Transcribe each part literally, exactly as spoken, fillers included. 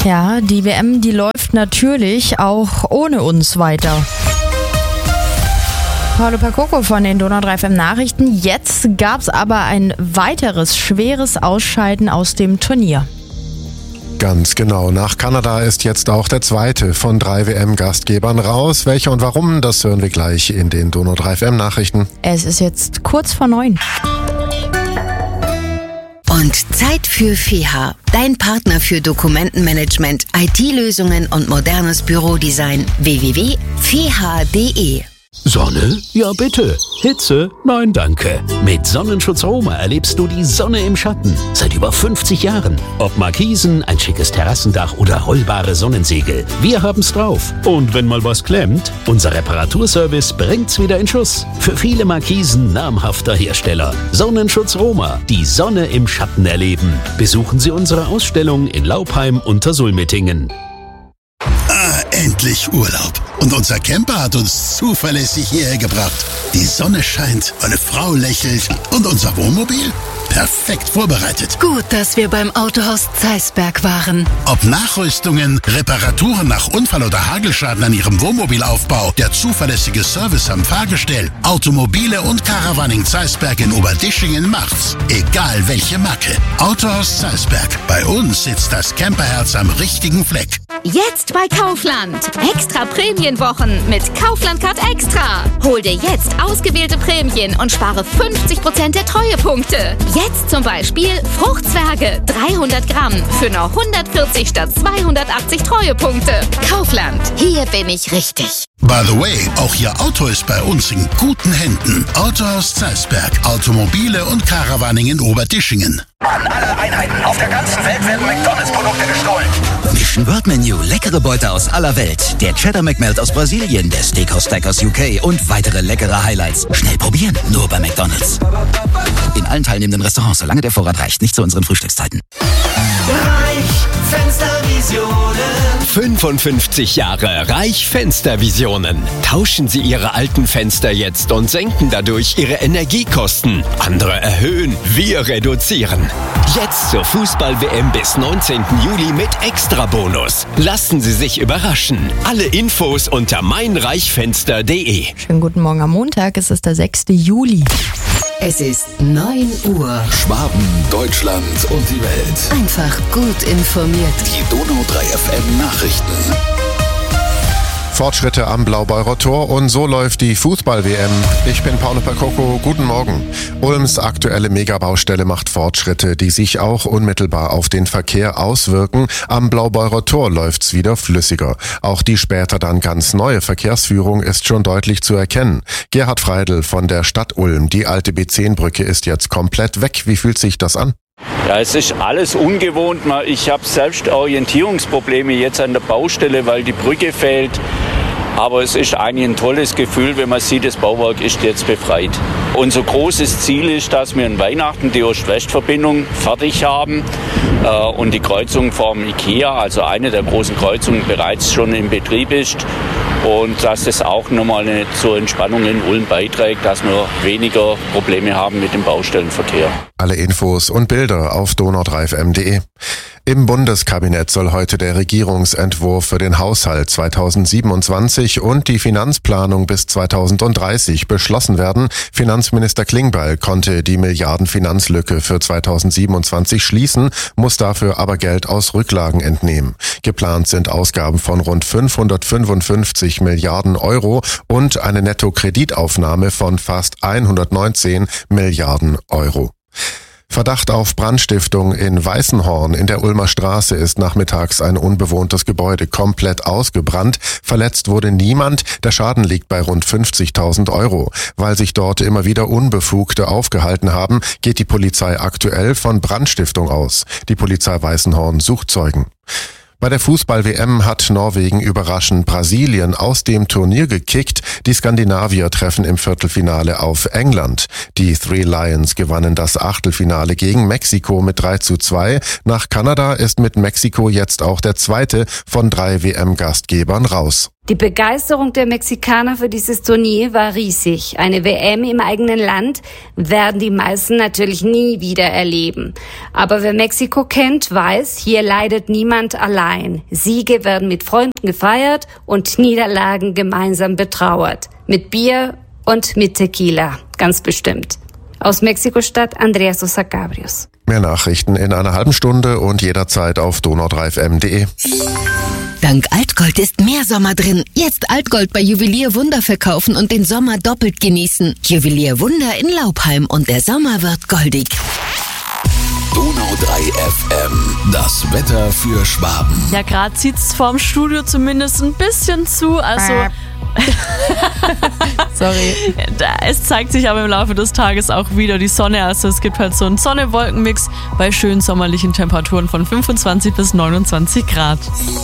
Ja, die W M, die läuft natürlich auch ohne uns weiter. Paolo Percoco von den Donau drei F M Nachrichten. Jetzt gab es aber ein weiteres schweres Ausscheiden aus dem Turnier. Ganz genau. Nach Kanada ist jetzt auch der zweite von drei W M-Gastgebern raus. Welcher und warum, das hören wir gleich in den Donau drei F M Nachrichten. Es ist jetzt kurz vor neun. Und Zeit für F E H A, dein Partner für Dokumentenmanagement, I T-Lösungen und modernes Bürodesign. w w w punkt f e h a punkt d e. Sonne? Ja bitte. Hitze? Nein, danke. Mit Sonnenschutz Roma erlebst du die Sonne im Schatten. Seit über fünfzig Jahren. Ob Markisen, ein schickes Terrassendach oder rollbare Sonnensegel. Wir haben's drauf. Und wenn mal was klemmt, unser Reparaturservice bringt's wieder in Schuss. Für viele Markisen namhafter Hersteller. Sonnenschutz Roma. Die Sonne im Schatten erleben. Besuchen Sie unsere Ausstellung in Laupheim unter Sulmettingen. Ah, endlich Urlaub. Und unser Camper hat uns zuverlässig hierher gebracht. Die Sonne scheint, meine Frau lächelt und unser Wohnmobil perfekt vorbereitet. Gut, dass wir beim Autohaus Zeisberg waren. Ob Nachrüstungen, Reparaturen nach Unfall oder Hagelschaden an Ihrem Wohnmobilaufbau, der zuverlässige Service am Fahrgestell, Automobile und Caravaning Zeisberg in Oberdischingen macht's. Egal welche Marke. Autohaus Zeisberg. Bei uns sitzt das Camperherz am richtigen Fleck. Jetzt bei Kaufland. Extra Prämienwochen mit Kaufland Card Extra. Hol dir jetzt ausgewählte Prämien und spare fünfzig Prozent der Treuepunkte. Jetzt zum Beispiel Fruchtzwerge dreihundert Gramm für nur hundertvierzig statt zweihundertachtzig Treuepunkte. Kaufland. Hier bin ich richtig. By the way, auch Ihr Auto ist bei uns in guten Händen. Autohaus Zeisberg. Automobile und Caravaning in Oberdischingen. An alle Einheiten auf der ganzen Welt werden McDonalds-Produkte gestohlen. Mission World Menu, leckere Beute aus aller Welt. Der Cheddar McMelt aus Brasilien, der Steakhouse Stack aus U K und weitere leckere Highlights. Schnell probieren, nur bei McDonalds. In allen teilnehmenden Restaurants, solange der Vorrat reicht, nicht zu unseren Frühstückszeiten. Reich Fenstervisionen. fünfundfünfzig Jahre Reich Fenstervisionen. Tauschen Sie Ihre alten Fenster jetzt und senken dadurch Ihre Energiekosten. Andere erhöhen, wir reduzieren. Jetzt zur Fußball-W M bis neunzehnten Juli mit Extrabonus. Lassen Sie sich überraschen. Alle Infos unter meinreichfenster punkt de. Schönen guten Morgen am Montag, es ist der sechste Juli. Es ist neun Uhr. Schwaben, Deutschland und die Welt. Einfach gut informiert. Die Donau drei F M Nachrichten. Fortschritte am Blaubeurer Tor und so läuft die Fußball-W M. Ich bin Paolo Percoco, guten Morgen. Ulms aktuelle Megabaustelle macht Fortschritte, die sich auch unmittelbar auf den Verkehr auswirken. Am Blaubeurer Tor läuft's wieder flüssiger. Auch die später dann ganz neue Verkehrsführung ist schon deutlich zu erkennen. Gerhard Freidl von der Stadt Ulm, die alte B zehn Brücke ist jetzt komplett weg. Wie fühlt sich das an? Ja, es ist alles ungewohnt. Ich habe selbst Orientierungsprobleme jetzt an der Baustelle, weil die Brücke fehlt. Aber es ist eigentlich ein tolles Gefühl, wenn man sieht, das Bauwerk ist jetzt befreit. Unser großes Ziel ist, dass wir an Weihnachten die Ost-West-Verbindung fertig haben äh, und die Kreuzung vom Ikea, also eine der großen Kreuzungen, bereits schon in Betrieb ist. Und dass das auch nochmal eine, zur Entspannung in Ulm beiträgt, dass wir weniger Probleme haben mit dem Baustellenverkehr. Alle Infos und Bilder auf donau drei F M punkt de. Im Bundeskabinett soll heute der Regierungsentwurf für den Haushalt zweitausendsiebenundzwanzig und die Finanzplanung bis zweitausenddreißig beschlossen werden. Finanzminister Klingbeil konnte die Milliardenfinanzlücke für zweitausendsiebenundzwanzig schließen, muss dafür aber Geld aus Rücklagen entnehmen. Geplant sind Ausgaben von rund fünfhundertfünfundfünfzig Milliarden Euro und eine Nettokreditaufnahme von fast hundertneunzehn Milliarden Euro. Verdacht auf Brandstiftung in Weißenhorn in der Ulmer Straße ist nachmittags ein unbewohntes Gebäude komplett ausgebrannt. Verletzt wurde niemand. Der Schaden liegt bei rund fünfzigtausend Euro. Weil sich dort immer wieder Unbefugte aufgehalten haben, geht die Polizei aktuell von Brandstiftung aus. Die Polizei Weißenhorn sucht Zeugen. Bei der Fußball-W M hat Norwegen überraschend Brasilien aus dem Turnier gekickt. Die Skandinavier treffen im Viertelfinale auf England. Die Three Lions gewannen das Achtelfinale gegen Mexiko mit drei zu zwei. Nach Kanada ist mit Mexiko jetzt auch der zweite von drei W M-Gastgebern raus. Die Begeisterung der Mexikaner für dieses Turnier war riesig. Eine W M im eigenen Land werden die meisten natürlich nie wieder erleben. Aber wer Mexiko kennt, weiß, hier leidet niemand allein. Siege werden mit Freunden gefeiert und Niederlagen gemeinsam betrauert. Mit Bier und mit Tequila, ganz bestimmt. Aus Mexiko-Stadt, Andrea Sosa Cabrios. Mehr Nachrichten in einer halben Stunde und jederzeit auf donau drei f m punkt de. Dank Altgold ist mehr Sommer drin. Jetzt Altgold bei Juwelier Wunder verkaufen und den Sommer doppelt genießen. Juwelier Wunder in Laubheim und der Sommer wird goldig. Donau drei F M, das Wetter für Schwaben. Ja, gerade zieht's vorm Studio zumindest ein bisschen zu, also... Sorry. Es zeigt sich aber im Laufe des Tages auch wieder die Sonne. Also es gibt halt so einen Sonne-Wolken-Mix bei schönen sommerlichen Temperaturen von fünfundzwanzig bis neunundzwanzig Grad.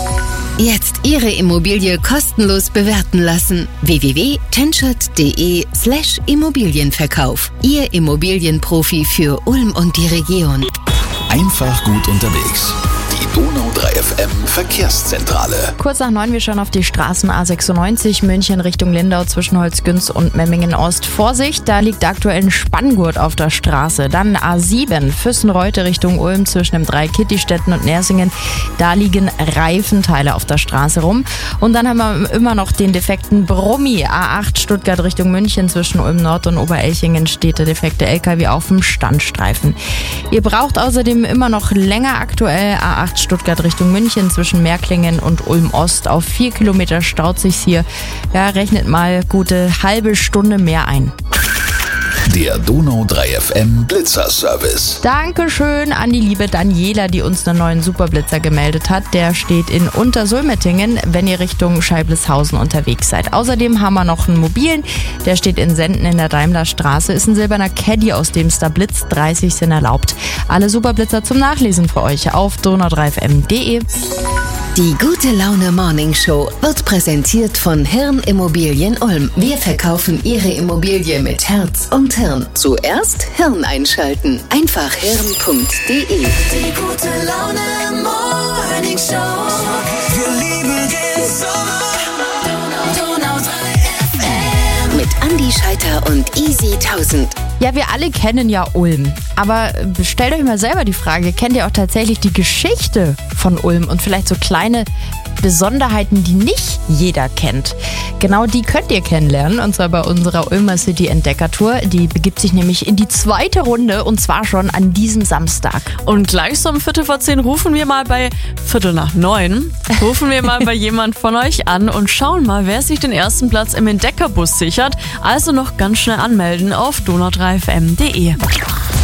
Jetzt Ihre Immobilie kostenlos bewerten lassen. w w w punkt tenschert punkt de slash Immobilienverkauf. Ihr Immobilienprofi für Ulm und die Region. Einfach gut unterwegs. Die Donau drei F M Verkehrszentrale. Kurz nach neun, wir schauen auf die Straßen A sechsundneunzig, München Richtung Lindau zwischen Holzgünz und Memmingen Ost. Vorsicht, da liegt aktuell ein Spanngurt auf der Straße. Dann A sieben, Füssen-Reute Richtung Ulm zwischen dem drei Kittistetten und Nersingen. Da liegen Reifenteile auf der Straße rum. Und dann haben wir immer noch den defekten Brummi. A acht, Stuttgart Richtung München zwischen Ulm Nord und Oberelchingen steht der defekte L K W auf dem Standstreifen. Ihr braucht außerdem immer noch länger aktuell A acht Stuttgart Richtung München zwischen Märklingen und Ulm Ost. Auf vier Kilometer staut sich's hier. Ja, rechnet mal gute halbe Stunde mehr ein. Der Donau drei F M Blitzerservice. Dankeschön an die liebe Daniela, die uns einen neuen Superblitzer gemeldet hat. Der steht in Untersulmettingen, wenn ihr Richtung Scheibleshausen unterwegs seid. Außerdem haben wir noch einen mobilen, der steht in Senden in der Daimlerstraße. Ist ein silberner Caddy, aus dem es da blitzt. dreißig sind erlaubt. Alle Superblitzer zum Nachlesen für euch auf donau drei f m punkt de. Die Gute Laune Morning Show wird präsentiert von Hirn Immobilien Ulm. Wir verkaufen Ihre Immobilie mit Herz und Hirn. Zuerst Hirn einschalten. Einfach hirn punkt de. Die Gute Laune Morning Show. Wir lieben den Sommer. Donau drei F M. Mit Andi Scheiter und Easy tausend. Ja, wir alle kennen ja Ulm. Aber stellt euch mal selber die Frage, kennt ihr auch tatsächlich die Geschichte von Ulm und vielleicht so kleine Besonderheiten, die nicht jeder kennt? Genau die könnt ihr kennenlernen, und zwar bei unserer Ulmer City Entdecker-Tour. Die begibt sich nämlich in die zweite Runde, und zwar schon an diesem Samstag. Und gleich so um Viertel vor zehn rufen wir mal bei Viertel nach neun, rufen wir mal bei jemand von euch an und schauen mal, wer sich den ersten Platz im Entdeckerbus sichert. Also noch ganz schnell anmelden auf donau drei f m punkt de.